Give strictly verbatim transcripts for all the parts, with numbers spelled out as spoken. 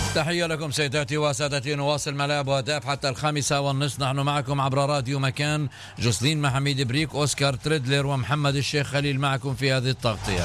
تحية لكم سيداتي وسادتي، نواصل ملاعب وهداف حتى الخامسة والنصف. نحن معكم عبر راديو مكان. جوسلين محميد بريك، أوسكار تريدلر ومحمد الشيخ خليل معكم في هذه التغطية.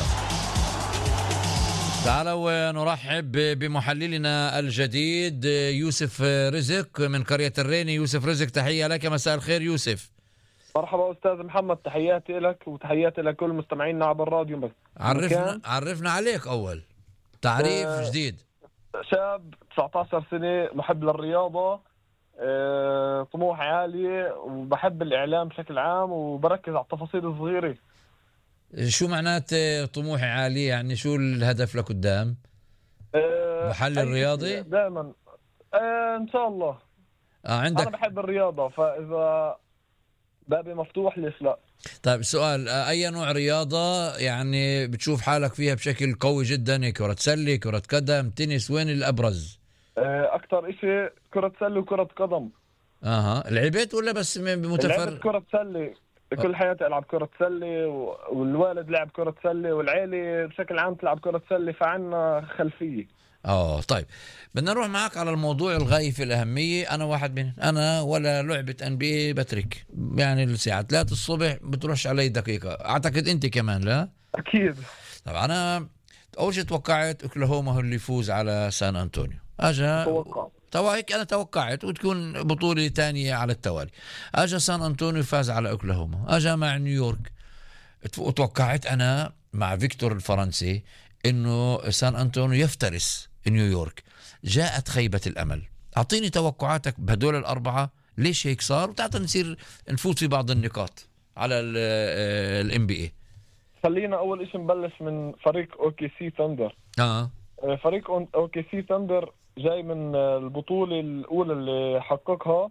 تعالوا نرحب بمحللنا الجديد يوسف رزق من قرية الريني. يوسف رزق، تحية لك، مساء الخير يوسف. مرحبا أستاذ محمد، تحياتي لك وتحياتي لكل مستمعينا عبر الراديو. بس عرفنا عرفنا عليك أول تعريف أه جديد. شاب تسعة عشر سنة، محب للرياضة، أه طموحي عالي، وبحب الإعلام بشكل عام، وبركز على التفاصيل الصغيرة. شو معنات طموحي عالي؟ يعني شو الهدف لقدام؟ أه محلل رياضي دائما. أه إن شاء الله. آه عندك. أنا بحب الرياضة، فإذا بابي مفتوح ليش لا. طيب سؤال، أي نوع رياضة يعني بتشوف حالك فيها بشكل قوي جدا؟ كرة سلة، كرة قدم، تنس، وين الأبرز؟ أكتر إشي كرة سلة وكرة قدم. اها لعبت ولا بس بمتفرج؟ لعبت كرة سلة كل حياتي، ألعب كرة سلة، والوالد لعب كرة سلة، والعيلة بشكل عام تلعب كرة سلة، فعنا خلفية. اه طيب، بدنا نروح معك على الموضوع الغاية في الأهمية. أنا واحد من أنا ولا لعبة ان بي بترك، يعني الساعة ثلاثة الصبح بتروحش علي دقيقة. أعتقد أنت كمان لا؟ أكيد. طب أنا أول شيء توقعت أوكلاهوما هو اللي يفوز على سان أنطونيو. أجا توقع توقعت أنا توقعت وتكون بطولة تانية على التوالي. أجا سان أنطونيو فاز على أوكلاهوما. أجا مع نيويورك، توقعت أنا مع فيكتور الفرنسي إنه سان أنطونيو يفترس نيويورك. جاءت خيبة الأمل. أعطيني توقعاتك بهدول الأربعة، ليش هيك صار، وتعطينا نصير نفوت في بعض النقاط على الام بي اي. خلينا أول إشي نبلش من فريق أوكي سي ثاندر. آه. فريق أوكي سي ثاندر جاي من البطولة الأولى اللي حققها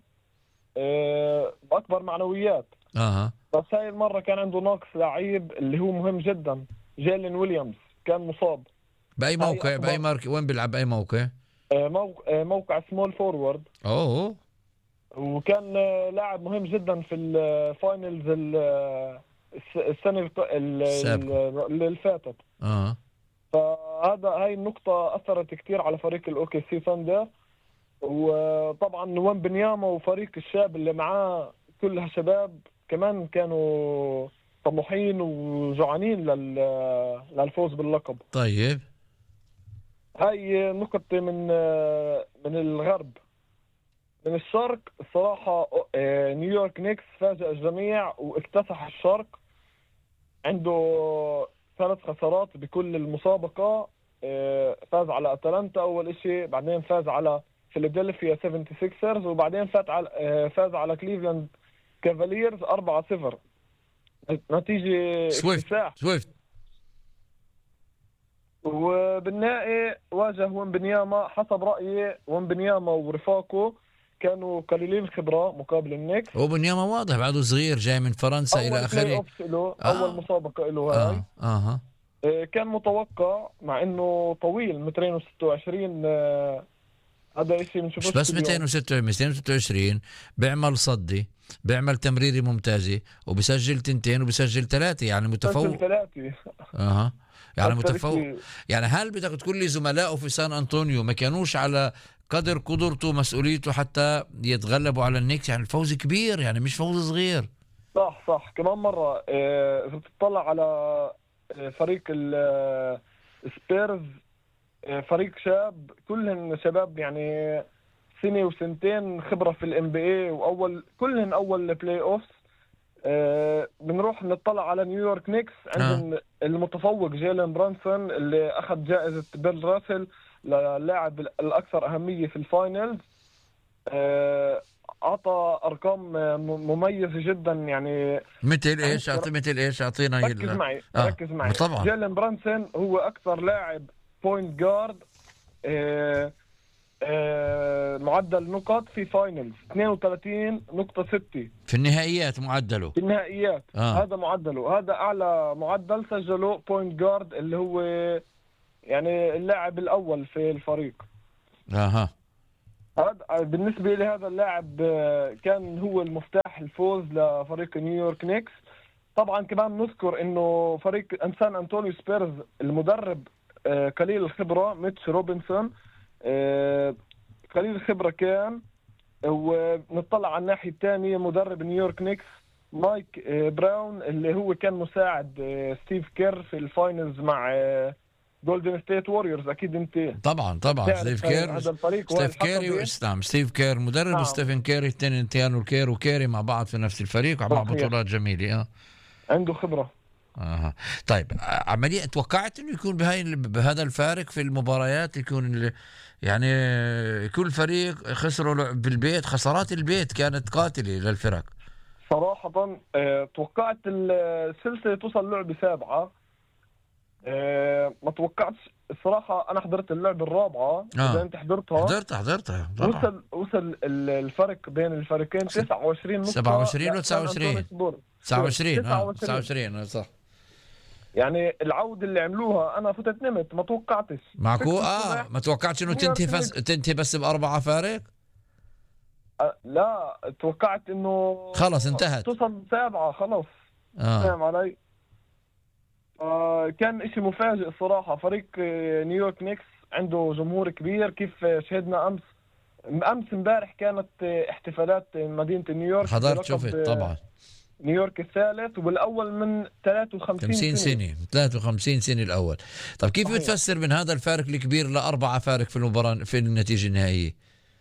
بأكبر معنويات. آه. بس هاي المرة كان عنده ناقص لعيب اللي هو مهم جدا، جيلين ويليامز، كان مصاب. بأي موقع؟ بأي مارك؟ وين بيلعب؟ بأي موقع؟ موقع سمول فورورد. أوه. وكان لاعب مهم جدا في الفاينلز السنة اللي فاتت. آه. فهذا هاي النقطة أثرت كتير على فريق الأوكي سي ثاندر. وطبعا ومبنياما وفريق الشاب اللي معاه كلها شباب كمان كانوا طموحين وجوعانين للفوز باللقب. طيب هاي نقطة من من الغرب. من الشرق الصراحة نيويورك نيكس فاجأ الجميع واكتسح الشرق. عنده ثلاث خسارات بكل المسابقة. فاز على أتلانتا أول إشي، بعدين فاز على فيلادلفيا سيفنتي سيكسرز، وبعدين فاز على فاز على كليفلاند كافاليرز أربعة صفر. نتيجة سويفت سويفت وبالنهائي واجه ومبنياما. حسب رأيي ومبنياما ورفاقه كانوا قليلين خبرة مقابل النكس. ومبنياما واضح بعده صغير جاي من فرنسا إلى آخره. له آه. أول مسابقة له هاي. آه. آه. كان متوقع مع إنه طويل مترين وستة وعشرين. آه. هذا إشي بنشوفه مش بس مئتين وستة وعشرين، بيعمل صدي، بيعمل تمريري ممتازة، وبسجل تنتين وبسجل ثلاثة، يعني متفوق. ثلاثة. اها يعني متفوق. يعني هل بدك تقول لي زملائه في سان أنطونيو ما كانوش على قدر قدرته ومسؤوليته حتى يتغلبوا على النيكس؟ يعني الفوز كبير، يعني مش فوز صغير. صح صح كمان مرة إذا بتطلع على فريق السبيرز، فريق شاب كلهم شباب، يعني سنة وسنتين خبرة في الام بي اي، واول كلهم اول بلاي اوفز. آه بنروح نطلع على نيويورك نيكس، عندهم آه. المتفوق جيلين برانسون اللي اخذ جائزة بيل راسل للاعب الاكثر اهمية في الفاينلز. آه اعطى ارقام مميزة جدا. يعني مثل ايش؟ اعطي مثل ايش؟ اعطينا. ركز معي آه. ركز معي طبعا. جيلين برانسون هو اكثر لاعب بوينت جارد آه آه معدل نقط في فاينلز اثنين وثلاثين نقطة ستة في النهائيات. معدله في النهائيات آه. هذا معدله، هذا أعلى معدل سجله بوينت جارد اللي هو يعني اللاعب الأول في الفريق. اها هذا بالنسبة لهذا اللاعب كان هو المفتاح الفوز لفريق نيويورك نيكس. طبعا كمان نذكر إنه فريق سان أنطونيو سبيرز المدرب قليل الخبرة ميتش روبنسون آه، قليل الخبرة كان. ونطلع على الناحية الثانية مدرب نيويورك نيكس مايك آه، براون اللي هو كان مساعد آه، ستيف كير في الفاينلز مع جولدن ستيت ووريرز. اكيد انت طبعا طبعا ستيف تعرف كير، هذا الفريق ستيف والحقبة. كيري واسلام، ستيف كير مدرب نعم وستيفن كيري الثاني انتيانو كير وكيري مع بعض في نفس الفريق مع صحيح، بطولات جميله. اه عنده خبرة. آه. طيب عملية توقعت انه يكون بهاي بهذا الفارق في المباريات، يكون ال- يعني كل فريق خسروا لع- بالبيت، خسارات البيت كانت قاتلة للفرق. صراحة آه، توقعت السلسلة توصل لعبة سابعة. آه، ما توقعتش الصراحة. أنا حضرت اللعبة الرابعة، إذا اه أنت حضرتها. حضرتها حضرتها طبعا. وصل وصل ال- الفرق بين الفريقين ست- تسعة وعشرين سبعة نقطة وعشرين و لسان أنطونيو تسعة وعشرين، سبورت. تسعة وعشرين اه تسعة وعشرين. تسعة وعشرين آه، صح. يعني العودة اللي عملوها أنا فتت نمت، ما توقعتش. معكو فكت اه الصبح ما توقعتش انه نيويورك تنتهي بس نيكس. تنتهي بس بأربعة فارق. أه لا، توقعت إنه خلص انتهت. توصل سابعة خلص. اه فاهم علي؟ آه كان إشي مفاجئ الصراحة. فريق آه، نيويورك نيكس عنده جمهور كبير. كيف آه، شهدنا أمس أمس امبارح كانت آه، احتفالات مدينة نيويورك حضرت بلقب شفت آه، طبعا. نيويورك الثالث، والأول من ثلاثة وخمسين خمسين سنة. سنة، ثلاثة وخمسين سنة الأول. طيب كيف صحيح. بتفسر من هذا الفارق الكبير لأربعة فارق في المباراة في النتيجة النهائية؟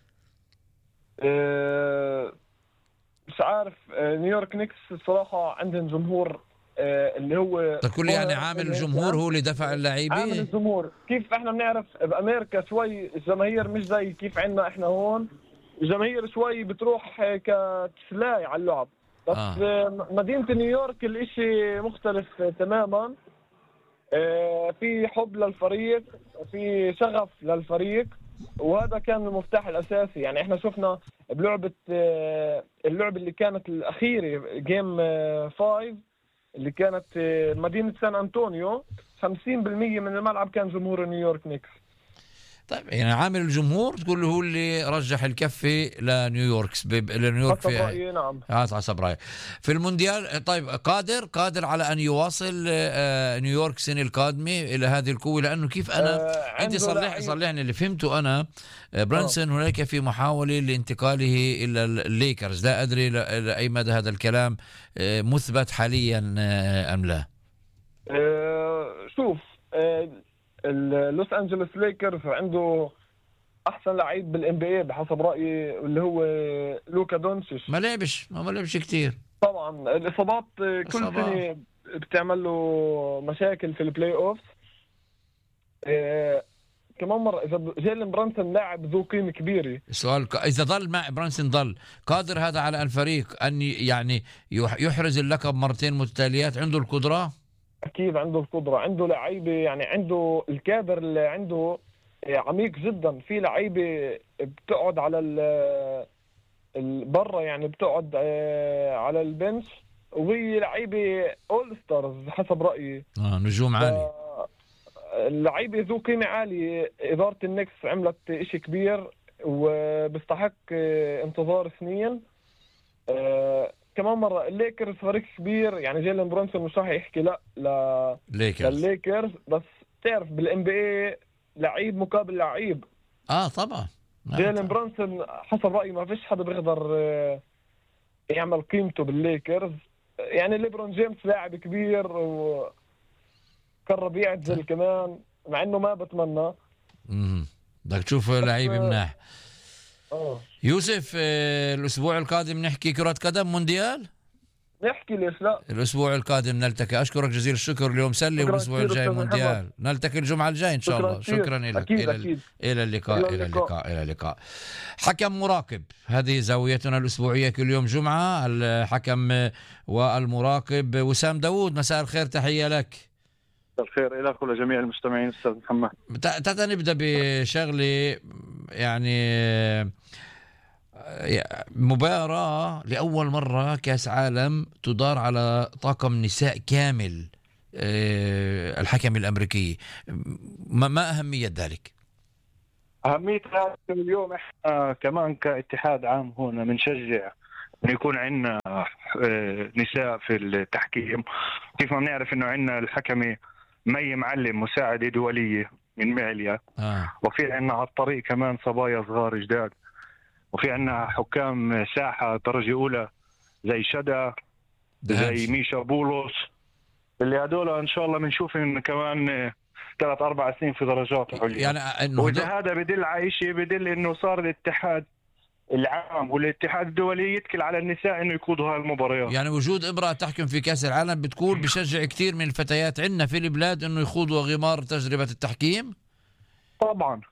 آه، مش عارف. آه، نيويورك نيكس الصراحة عندهم جمهور آه، اللي هو تقول لي يعني عامل الجمهور هو اللي دفع عامل اللعيبة؟ الجمهور. كيف احنا بنعرف بأمريكا شوي الجماهير مش زي كيف عندنا احنا هون. الجماهير شوي بتروح آه، كتسلاي على اللعب. بس آه. آه، مدينة نيويورك الاشي مختلف آه، تماما. آه، في حب للفريق، في شغف للفريق، وهذا كان المفتاح الأساسي. يعني احنا شفنا بلعبة آه، اللعبة اللي كانت الأخيرة جيم فايف اللي كانت آه، مدينة سان أنطونيو، خمسين بالمية من الملعب كان جمهور نيويورك نيكس. طيب يعني عامل الجمهور تقول هو اللي رجح الكفة لنيويورك ب- لنيويورك حسب في رأيي نعم. هذا حسب رأيي في المونديال. طيب قادر قادر على أن يواصل آه، نيويورك السنة القادمة إلى هذه القوة؟ لأنه كيف أنا آه، أنت عنده صلح لعيب. صلحني اللي فهمته أنا آه، آه. برانسون هناك في محاولة لانتقاله إلى الليكرز. لا أدري ل- لأي مدى هذا الكلام آه، مثبت حاليا آه، أم لا. آه، شوف، آه، اللوس أنجلوس ليكرز عنده أحسن لعيب بالإن بي إيه بحسب رأيي اللي هو لوكا دونتشيش. ما لعبش ما لعبش كتير. طبعا الإصابات كل إصابات. سنة بتعمل له مشاكل في البلاي أوف. إيه كمان مرة إذا جيلن برانسون لاعب ذو قيمة كبيرة. السؤال ك- إذا ظل مع برانسون ظل قادر هذا على الفريق أن ي- يعني يح- يحرز اللقب مرتين متتاليات؟ عنده القدرة؟ أكيد عنده القدرة، عنده لعيبة، يعني عنده الكادر اللي عنده إيه، عميق جدا. في لعيبة بتقعد على ال برا، يعني بتقعد إيه، على البنش، وهي لعيبة أول ستارز حسب رأيي. آه نجوم عالي. اللعيبة ذو قيمة عالية. إدارة النكس عملت إشي كبير وبيستحق انتظار سنين. آه كمان مرة الليكرز فريق كبير، يعني جيلن برونسون مش راح يحكي لا ل... ليكرز. للليكرز، بس تعرف بالان بي اي لعيب مقابل لعيب. اه طبعا. آه جيلن طبعا. برونسون حسب رأيي ما فيش حدا بيقدر آه، يعمل قيمته بالليكرز. يعني ليبرون جيمس لاعب كبير وقرب يعتزل كمان، مع انه ما بتمنى. امم بدك تشوف لعيب مناح. اه يوسف آه الأسبوع القادم نحكي كرة قدم مونديال. نحكي ليش لا. الأسبوع القادم نلتقي. أشكرك جزيل الشكر. اليوم سلي شكراً والأسبوع كثير الجاي أستاذ مونديال. نلتقي الجمعة الجاي إن شاء شكراً الله. كثير. شكرا لك. أكيد إلى أكيد. إلى اللقاء. إلى إلى اللقاء. اللقاء. إلى اللقاء. حكم مراقب، هذه زاويتنا الأسبوعية كل يوم جمعة. الحكم والمراقب وسام داوود، مساء الخير، تحية لك. الخير لك ولجميع المستمعين أستاذ محمد. تعال نبدأ بشغلة، يعني مباراة لأول مرة كأس عالم تدار على طاقم نساء كامل، الحكم الأمريكي، ما أهمية ذلك؟ أهمية هذا اليوم إحنا كمان كاتحاد عام هنا بنشجع أن يكون عندنا نساء في التحكيم. كيف ما بنعرف إنه عندنا الحكمة مي معلم مساعدة دولية، من معليا، آه. وفي عنا على الطريق كمان صبايا صغار جداد، وفي عنا حكام ساحة درجة أولى زي شدا زي ميشا بولوس، اللي هدول إن شاء الله بنشوف إن كمان ثلاث أربع سنين في درجات عليا. يعني إنه وإذا هذا بدل على شيء بدل إنه صار الاتحاد العام والاتحاد الدولي يتكل على النساء إنه يقودوا هاي المباريات. يعني وجود امرأة تحكم في كأس العالم بتكون بشجع كثير من الفتيات عندنا في البلاد إنه يخوضوا غمار تجربة التحكيم. طبعا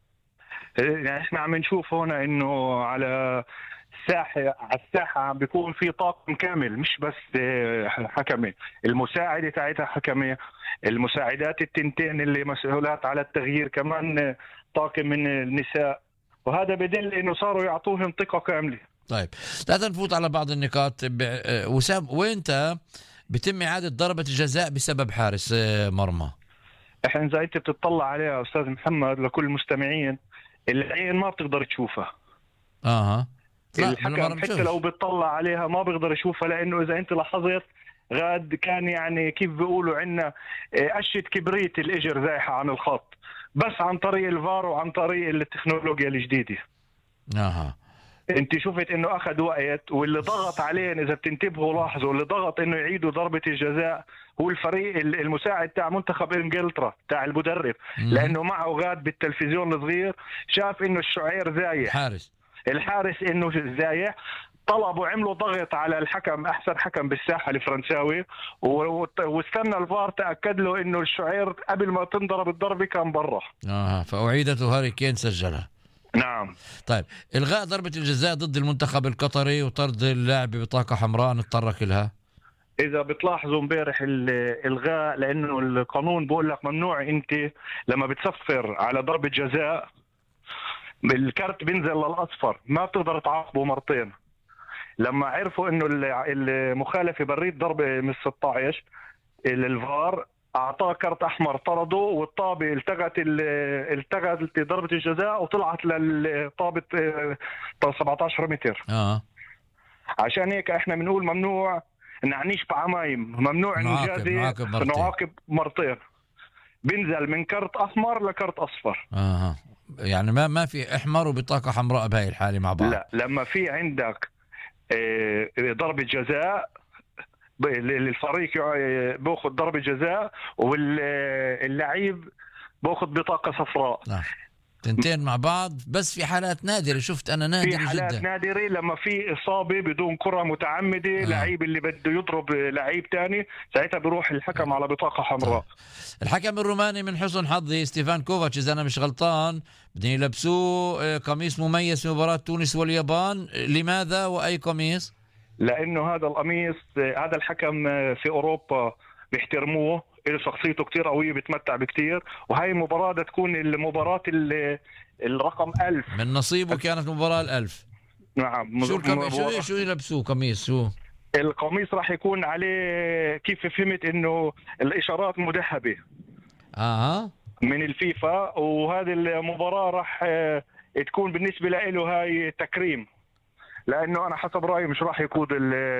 يعني احنا عم نشوف هنا إنه على الساحة على الساحة عم بيكون في طاقم كامل، مش بس حكمة، المساعدة تاعتها حكمة، المساعدات التنتين اللي مسؤولات على التغيير كمان طاقم من النساء، وهذا بدل انه صاروا يعطوهم ثقة كاملة. طيب لا نفوت على بعض النقاط. وسام، وانت بتم إعادة ضربة الجزاء بسبب حارس مرمى؟ احنا اذا انت بتطلع عليها استاذ محمد لكل المستمعين، العين ما بتقدر تشوفها. اها الحكم حتى لو بتطلع عليها ما بيقدر يشوفها، لانه اذا انت لاحظت غاد كان يعني كيف بيقولوا عندنا قشة كبريت الاجر زايحة عن الخط، بس عن طريق الفار وعن طريق التكنولوجيا الجديدة. اها انت شفت انه اخذ وقت، واللي ضغط عليهم اذا بتنتبهوا لاحظوا اللي ضغط انه يعيدوا ضربة الجزاء هو الفريق المساعد تاع منتخب انجلترا تاع المدرب، لانه معه غاد بالتلفزيون الصغير شاف انه الشعير زايح، حارس الحارس انه زايح، طلبوا عملوا ضغط على الحكم احسن حكم بالساحه الفرنساوي، واستنى الفار تاكد له انه الشعير قبل ما تنضرب الضربه كان برا. اه فاعيدت وهاري كين سجلها. نعم. طيب الغاء ضربه الجزاء ضد المنتخب القطري وطرد اللاعب ببطاقه حمراء نتطرق لها. اذا بتلاحظوا امبارح الغاء، لانه القانون بقول لك ممنوع انت لما بتصفر على ضربه جزاء الكارت بينزل للاصفر، ما بتقدر تعاقبه مرتين. لما عرفوا انه المخالفه بريد ضربه من ستة عشر الفار اعطاه كارت احمر طرده، والطابه التغت التغت ضربه الجزاء وطلعت للطابه سبعة عشر متر. اه عشان هيك احنا بنقول ممنوع نعنيش بعمايم، ممنوع نجازي نعاقب مرتين، بينزل من كارت احمر لكارت اصفر. اه يعني ما ما في احمر وبطاقه حمراء بهاي الحاله مع بعض. لا، لما في عندك ضربة جزاء الفريق بأخذ ضربة جزاء واللعيب بأخذ بطاقة صفراء. نعم. تنتين مع بعض، بس في حالات نادرة شفت أنا نادرة جدا. في حالات جداً. نادرة لما في إصابة بدون كرة متعمدة، آه. لعيب اللي بده يضرب لعيب تاني ساعتها بيروح الحكم آه. على بطاقة حمراء. الحكم الروماني من حسن حظي ستيفان كوفاتش إذا أنا مش غلطان بدهم يلبسوه قميص مميز في مباراة تونس واليابان. لماذا وأي قميص؟ لأنه هذا القميص هذا الحكم في أوروبا بيحترموه، له شخصيته كتير قوية بتمتع بكتير، وهي المباراة ده تكون المباراة الرقم ألف من نصيبه كانت مباراة الألف. نعم. شو القميص شو شو يلبسوه قميص شو؟ القميص راح يكون عليه كيف فهمت إنه الإشارات مذهبة آه من الفيفا، وهذه المباراة راح تكون بالنسبة له هاي تكريم، لأنه أنا حسب رأيي مش راح يقود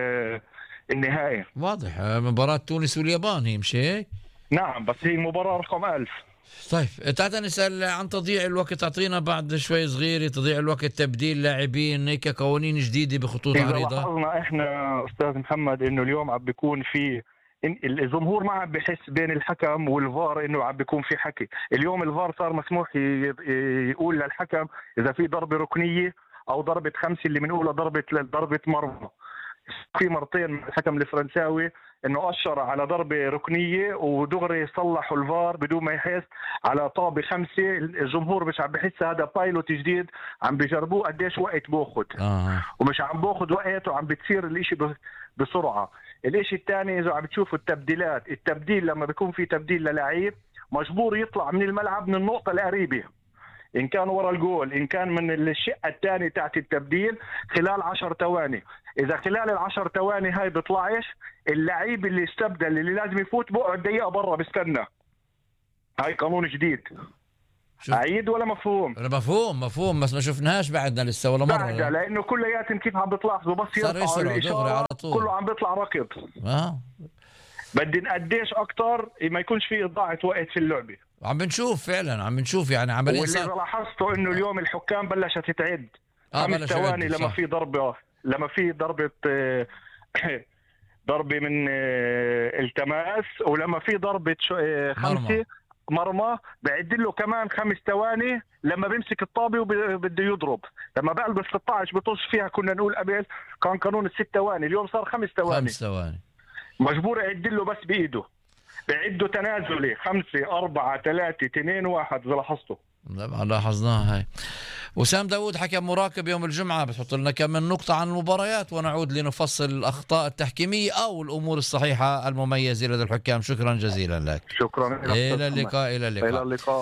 النهائي. واضح مباراة تونس واليابان هي مش هيك؟ نعم، بس هي المباراة رقم ألف. طيب تعال نسأل عن تضييع الوقت. أعطينا بعد شوي صغير تضييع الوقت، تبديل لاعبين، هيك قوانين جديدة بخطوط عريضة. إذا لاحظنا إحنا أستاذ محمد إنه اليوم عم بيكون في الجمهور ما عم بحس بين الحكم والفار إنه عم بيكون في حكي. اليوم الفار صار مسموح يقول للحكم إذا في ضربة ركنية أو ضربة خمسة اللي بنقولها ضربة ضربة مرمى. في مرتين من الحكم الفرنساوي انه اشر على ضربه ركنيه ودغري صلحوا الفار بدون ما يحس على طابه خمسه. الجمهور مش عم بحس هذا بايلوت جديد عم بيجربوه قديش وقت باخذ آه. ومش عم باخذ وقت وعم بتصير الاشي بسرعه. الاشي الثاني اذا عم بتشوفوا التبديلات، التبديل لما بيكون في تبديل للاعب مجبور يطلع من الملعب من النقطه القريبه، إن كان ورا الجول إن كان من الشقة الثانية تحت التبديل خلال عشر ثواني. إذا خلال العشر ثواني هاي بيطلعش اللعيب اللي استبدل اللي لازم يفوت بقعد دقيقة برا بستنى. هاي قانون جديد. عيد ولا مفهوم؟ مفهوم مفهوم بس ما شفناهاش بعدنا لسه ولا مرة. بعد لأنه كلياتهم كيف عم بتلاحظوا بس يرفعوا الإشارة كله عم بيطلع ركض. آه. بدي قديش أكتر ما يكونش في إضاعة وقت في اللعبة. عم بنشوف فعلا، عم بنشوف يعني عملية واللي صار. لاحظته انه اليوم الحكام بلشت تعد اه خمس بلش ثواني يعدوا لما صح. في ضربه لما في ضربه آه، ضربه من آه، التماس، ولما في ضربه شو- آه، مرمى. خمسه مرمى بعد له كمان خمس ثواني لما بيمسك الطابه وبده يضرب. لما بقلب ستة عشر بطش فيها كنا نقول قبل كان قانون الست ثواني، اليوم صار خمس ثواني خمس ثواني. مجبور يعد له بس بايده، بعده تنازلي خمسة أربعة ثلاثة اثنين واحد إذا لاحظتوا. طبعا لاحظناها هاي. وسام داوود حكم مراقب يوم الجمعة بتحط لنا كم من نقطة عن المباريات، ونعود لنفصل الأخطاء التحكيمية أو الأمور الصحيحة المميزة لدى الحكام. شكرا جزيلا لك. شكرا إلى اللقاء. إلى اللقاء. إلى اللقاء.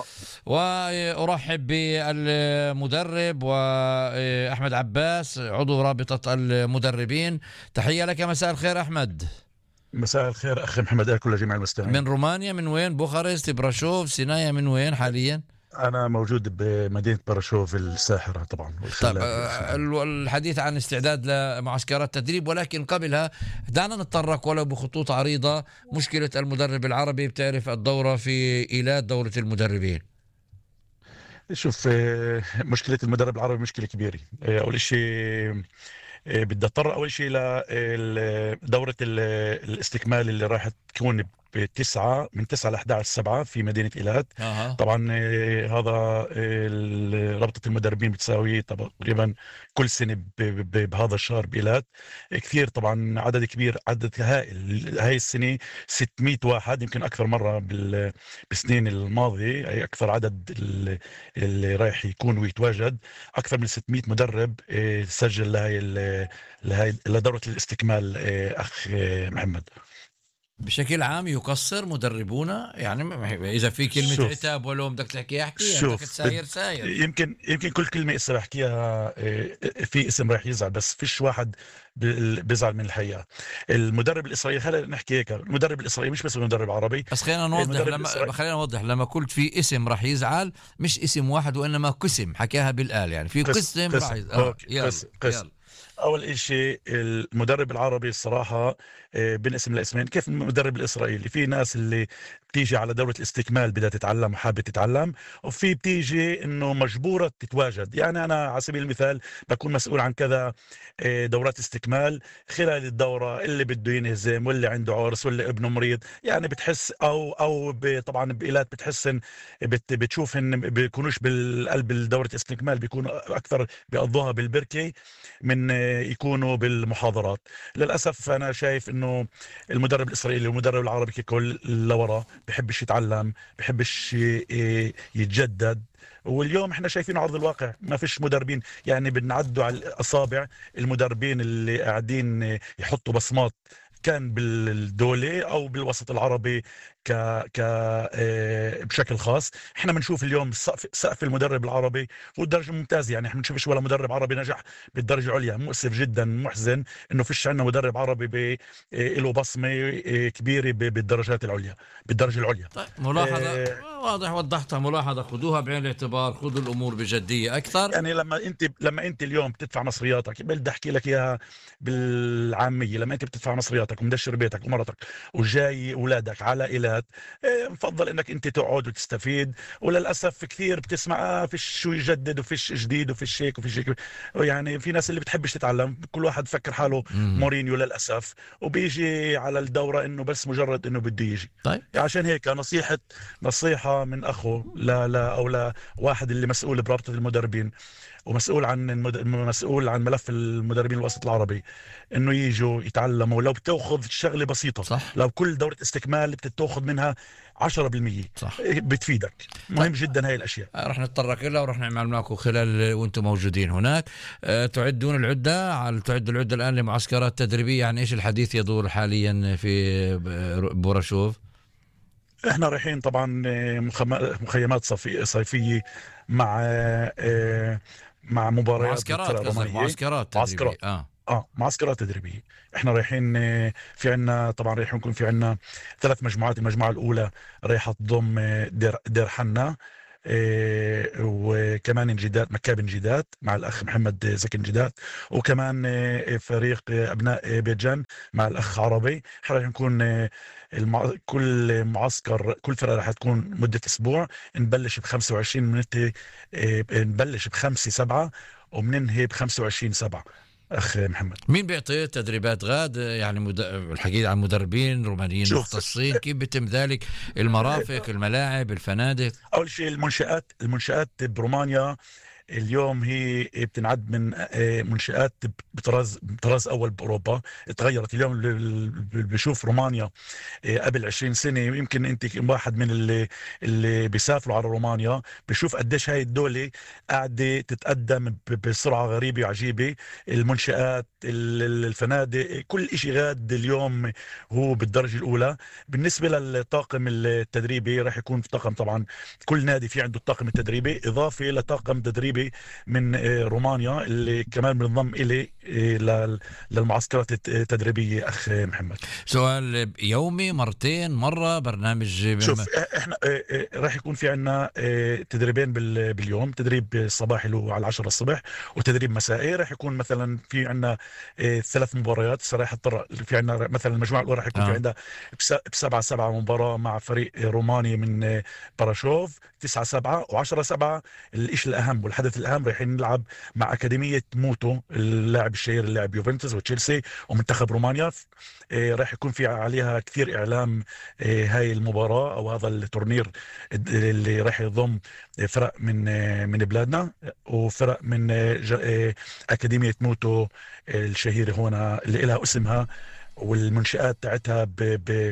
وأرحب بالمدرب وأحمد عباس عضو رابطة المدربين. تحية لك. مساء الخير أحمد. مساء الخير أخي محمد، لكل جميع المستمعين. من رومانيا، من وين؟ بوخارست، براشوف، سينايا، من وين حاليا؟ أنا موجود بمدينة براشوف الساحرة طبعا. طيب الحديث عن استعداد لمعسكرات تدريب، ولكن قبلها دعنا نتطرق ولو بخطوط عريضة مشكلة المدرب العربي. بتعرف الدورة في إيلات، دورة المدربين. شوف، مشكلة المدرب العربي مشكلة كبيرة. أول شيء بدي أضطر أول شيء لدورة الاستكمال اللي راح تكون بتسعة من تسعة ل أحد عشر سبعة في مدينة إيلات. أه. طبعا هذا رابطة المدربين بتساوي تقريبا كل سنة بهذا الشهر بإيلات. كثير طبعا، عدد كبير، عدد هائل. هاي السنة ستمئة واحد، يمكن أكثر مرة بالسنين الماضية. أي أكثر عدد اللي رايح يكون ويتواجد، أكثر من ستمئة مدرب سجل لهاي لهاي لدورة الاستكمال. أخ محمد، بشكل عام يقصر مدربونا يعني، اذا في كلمه عتاب ولو بدك تحكي احكي، بدك تساير ساير. يمكن يمكن كل كلمه اسا بحكيها في اسم راح يزعل، بس فيش واحد بيزعل من الحقيقه. المدرب الاسرائيلي، خلينا نحكي هيك، المدرب الاسرائيلي مش بس المدرب العربي. بس خلينا نوضح، لما خلينا نوضح لما قلت في اسم راح يزعل، مش اسم واحد وانما قسم، حكاها بالآل يعني في قسم, قسم راح يزعل. قسم قسم أول إشي المدرب العربي الصراحة بنقسم لاسمين. كيف المدرب الإسرائيلي؟ في ناس اللي بتيجي على دورة الاستكمال بدها تتعلم وحابة تتعلم، وفي بتيجي إنه مجبورة تتواجد. يعني أنا على سبيل المثال بكون مسؤول عن كذا دورات استكمال، خلال الدورة اللي بده ينهزم واللي عنده عرس واللي ابنه مريض، يعني بتحس أو أو طبعا بإيلات بتحس إن بت بتشوف إن بيكونوش بالقلب الدورة الاستكمال، بيكونوا أكثر بيقضوها بالبركة من يكونوا بالمحاضرات. للأسف أنا شايف إنه المدرب الإسرائيلي والمدرب العربي ككل لورا، بحبش يتعلم، بحبش يتجدد. واليوم احنا شايفين عرض الواقع، ما فيش مدربين، يعني بنعدوا على الأصابع المدربين اللي قاعدين يحطوا بصمات كان بالدولة أو بالوسط العربي ك ك بشكل خاص. احنا بنشوف اليوم سقف سقف المدرب العربي والدرجة ممتازة، يعني احنا بنشوفش ولا مدرب عربي نجح بالدرجة العليا. مؤسف جدا، محزن انه فيش عندنا مدرب عربي له بصمة كبيرة بالدرجات العليا، بالدرجة العليا. طيب ملاحظة اه واضح، وضحتها، ملاحظة خذوها بعين الاعتبار، خذوا الامور بجدية اكثر. يعني لما انت لما انت اليوم بتدفع مصرياتك، بدي احكي لك اياها بالعامية، لما انت بتدفع مصرياتك ومدشر بيتك ومرتك وجاي اولادك على إيلات، مفضل انك انت تقعد وتستفيد. وللاسف كثير بتسمع آه فيش شو يجدد وفيش جديد وفيش هيك وفيش هيك، يعني في ناس اللي بتحبش تتعلم، كل واحد فكر حاله مورينيو للاسف، وبيجي على الدوره انه بس مجرد انه بده يجي. طيب عشان هيك نصيحه نصيحه من اخو لا لا او لا واحد اللي مسؤول برابطه المدربين ومسؤول عن المد... مسؤول عن ملف المدربين الوسط العربي، انه ييجوا يتعلموا. لو بتاخذ شغله بسيطه صح. لو كل دوره استكمال بتاخذ منها عشرة بالمية صح. بتفيدك. مهم جدا هاي الاشياء. رح نتطرق لها ورح نعمل معكم خلال وانتم موجودين هناك. أه تعدون العده على تعدوا العده الان لمعسكرات تدريبيه. يعني ايش الحديث يدور حاليا في بوراشوف؟ احنا رايحين طبعا مخيمات صيفيه مع مع مباريات معسكرات معسكرات تدريبيه. اه اه معسكرات تدريبيه. احنا رايحين في عنا طبعا رايح يكون في عنا ثلاث مجموعات. المجموعه الاولى رايحه تضم دير, دير حنا، إيه وكمان كمان انجداد مكاب انجداد مع الأخ محمد زكي انجداد، وكمان آه، فريق آه، أبناء بيت جان مع الأخ عربي. راح نكون آه، المع... كل معسكر كل فرقة راح تكون مدة أسبوع. نبلش ب خمسة وعشرين منتهي آه، نبلش ب خمسة سبعة وبننهي ب خمسة وعشرين سبعة. أخ محمد، مين بيعطي تدريبات غاد؟ يعني مد... الحكي عن مدربين رومانيين مختصين، كيف بيتم ذلك؟ المرافق، الملاعب، الفنادق؟ أول شيء المنشآت المنشآت برومانيا اليوم هي بتنعد من آه، منشآت بطراز بطراز أول بأوروبا. تغيرت اليوم. اللي بيشوف رومانيا آه، قبل عشرين سنة، يمكن أنت واحد من اللي اللي بيسافروا على رومانيا بيشوف قديش هاي الدولة قاعدة تتقدم ب- بسرعة غريبة وعجيبة. المنشآت، ال- الفنادق، كل إشي غاد اليوم هو بالدرجة الأولى. بالنسبة للطاقم التدريبي راح يكون في طاقم، طبعا كل نادي في عنده الطاقم التدريبي إضافة لطاقم تدريبي من آه، رومانيا اللي كمان بنضم إلي آه، لل- للمعسكرات الت- التدريبية. أخ محمد، سؤال: يومي، مرتين، مرة، برنامج؟ شوف آه، احنا آه، آه، راح يكون في عنا آه، تدريبين بال- باليوم. تدريب صباحي اللي هو على عشرة الصبح، وتدريب مسائي. راح يكون مثلا في عنا آه، ثلاث مباريات. راح يضطر في عنا مثلا المجموعة الأولى راح يكون في آه. عندها بس- بسبعة سبعة مباراة مع فريق روماني من آه، باراشوف. تسعة سبعة وعشرة سبعة الإشي الأهم والحدث الأهم رايحين نلعب مع أكاديمية موتو، اللاعب الشهير اللاعب يوفنتوس وتشيلسي ومنتخب رومانيا. آه، راح يكون في عليها كثير إعلام آه، هاي المباراة أو هذا التورنير اللي راح يضم فرق من من بلادنا وفرق من ج- أكاديمية موتو الشهيرة هنا اللي لها اسمها والمنشآت تاعتها ب- ب-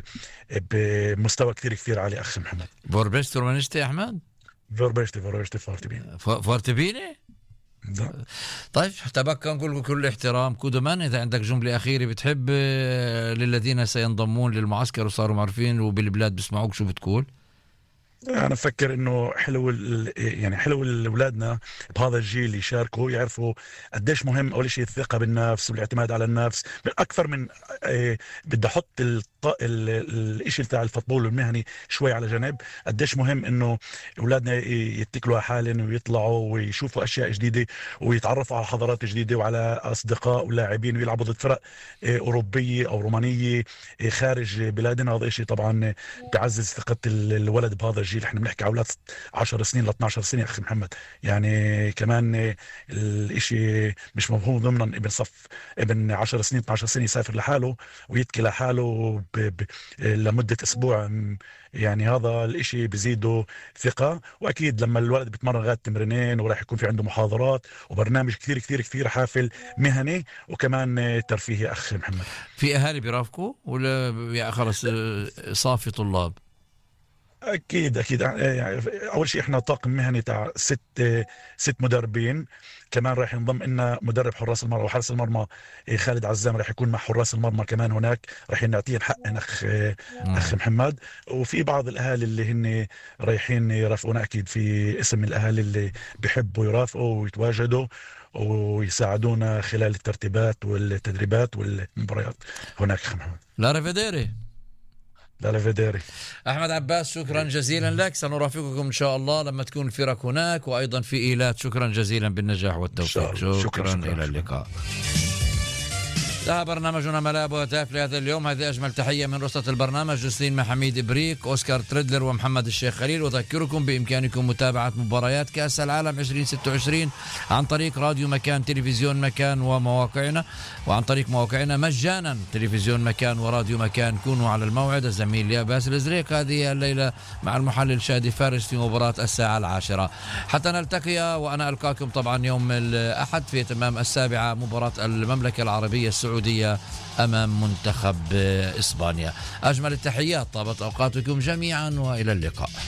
بمستوى كثير كثير عالي. أخ محمد، فوربست رومانيستي أحمد؟ فوربشتي فوربشتي فارتبين. ف- فورتبيني؟ طيب، تبقى نقول كل احترام كودمان، إذا عندك جملة أخيرة بتحب آه، للذين سينضمون للمعسكر وصاروا معروفين وبالبلاد بيسمعوك، شو بتقول؟ انا بفكر انه حلو ال- يعني حلو اولادنا بهذا الجيل يشاركوا، يعرفوا قديش مهم اول شيء الثقه بالنفس والاعتماد على النفس اكثر من آه، بدي احط الط- ال- ال- الاشي تاع الفوتبول المهني شوي على جنب. قديش مهم انه اولادنا ي- يتكلوا على حالهم ويطلعوا ويشوفوا اشياء جديده ويتعرفوا على حضارات جديده وعلى اصدقاء ولاعبين ويلعبوا ضد فرق آه، اوروبيه او رومانيه آه، خارج بلادنا. هذا شيء طبعا بيعزز ثقه ال- الولد بهذا الجيل. احنا بنحكي اولاد عشر سنين ل اثني عشر سنه. اخي محمد، يعني كمان الاشي مش مفهوم ضمنا ابن صف ابن عشر سنين اثني عشر سنه يسافر لحاله ويتكي لحاله ب... ب... لمده اسبوع. يعني هذا الاشي بزيده ثقه. واكيد لما الولد بيتمرن غاد تمرينين وراح يكون في عنده محاضرات وبرنامج كثير كثير كثير حافل مهني وكمان ترفيهي. اخ محمد، في أهالي بيرافقوا ولا يا خلص آه، صافي طلاب؟ اكيد اكيد. يعني اول شيء احنا طاقم مهني تاع ست ست مدربين. كمان راح ينضم لنا مدرب حراس المرمى وحارس المرمى خالد عزام راح يكون مع حراس المرمى كمان هناك. راح نعطيهم حقنا اخ اخ محمد. وفي بعض الاهالي اللي هن رايحين يرافقونا. اكيد في اسم من الاهالي اللي بيحبوا يرافقوا ويتواجدوا ويساعدونا خلال الترتيبات والتدريبات والمباريات هناك. اخ محمد، لا ريفيديري. لا لا فيديري. أحمد عباس، شكرا جزيلا لك، سنرافقكم إن شاء الله لما تكون الفرق هناك وأيضا في إيلات. شكرا جزيلا بالنجاح والتوفيق. شكرا, شكرا, شكرا إلى اللقاء. انتهى برنامجنا ملاعب وهتاف لهذا اليوم. هذه أجمل تحية من رصة البرنامج جسلين محميد إبريك، أوسكار تريدلر ومحمد الشيخ خليل. وذكركم بإمكانكم متابعة مباريات كأس العالم ألفين وستة وعشرين عن طريق راديو مكان، تلفزيون مكان ومواقعنا، وعن طريق مواقعنا مجانا تلفزيون مكان وراديو مكان. كونوا على الموعد. الزميل لي باسل الزريق هذه الليلة مع المحلل شادي فارس في مباراة الساعة العاشرة. حتى نلتقي وأنا ألقاكم طبعا يوم الأحد في تمام السابعة مباراة المملكة العربية السعودية أمام منتخب إسبانيا. أجمل التحيات، طابت أوقاتكم جميعا وإلى اللقاء.